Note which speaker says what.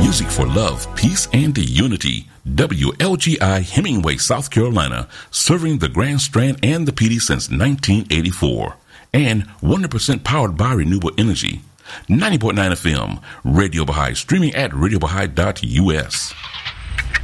Speaker 1: Music for love, peace, and unity. WLGI Hemingway, South Carolina, serving the Grand Strand and the PD since 1984. And 100% powered by renewable energy. 90.9 FM, Radio Baha'i, streaming at radiobaha'i.us.